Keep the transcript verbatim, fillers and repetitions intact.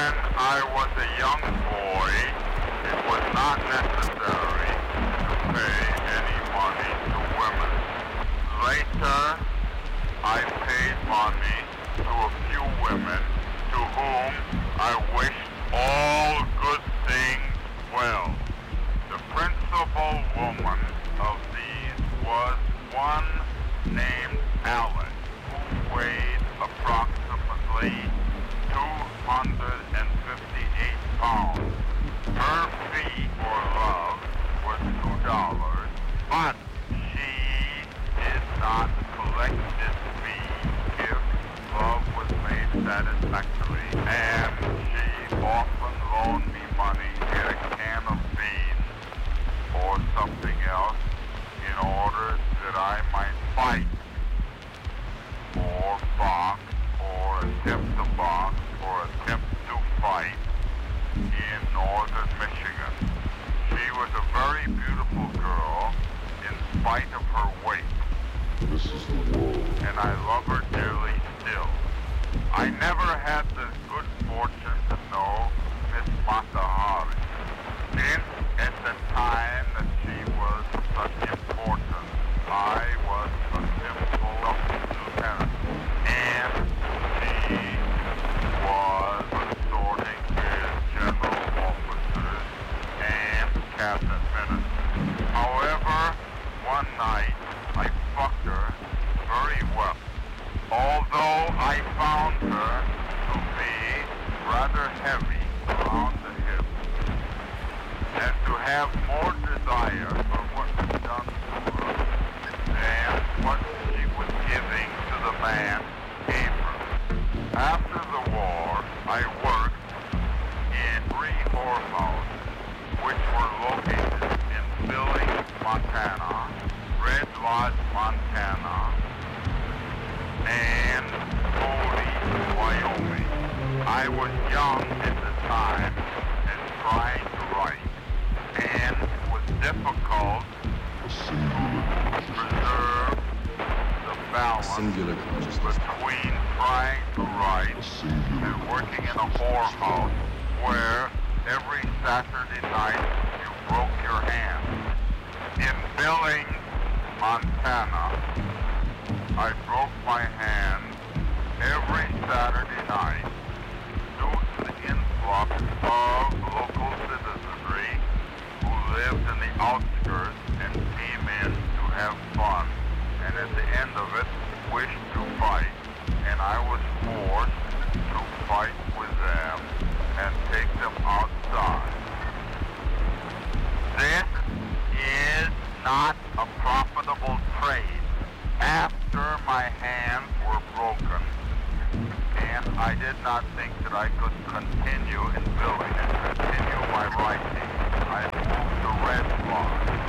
When I was a young boy, it was not necessary to pay any money to women. Later, I paid money to a few women to whom I wished all good things well. The principal woman of these was one named Alice, who weighed approximately two hundred fifty-eight pounds. Her fee for love was two dollars, but she did not collect this fee if love was made satisfactory, and she often loaned me money to get a can of beans or something else in order that I might fight or box or attempt to box or attempt to fight in northern Michigan. She was a very beautiful girl in spite of her weight. This is the world. And I love her dearly still. I never had the good fortune to know Miss Matahari. Since at the time that she was such importance, I was a simple lieutenant, and she was consorting with general officers and cabinet ministers. However, one night I fucked her very well, although I found her to be rather heavy around the hips and to have more desire for what was done to her than what she was giving to the man who gave her. After the war, I worked in three whorehouses, which were located in Billings, Montana, Red Lodge, Montana, and Cody, Wyoming. I was young at the time and trying to write, and it was difficult A singular to preserve the balance Singular consciousness. between trying to write A singular and working in a whorehouse where every Saturday night you broke your hand. In Billings, Montana, I broke my hand every Saturday night due to the influx of local citizenry who lived in the outskirts and came in to have fun, and at the end of it wished to fight, and I was forced to fight with them and take them outside. This is not a profitable trade. After my hands were broken, and I did not think that I could continue in Billings and continue my writing, I moved to Red Lodge.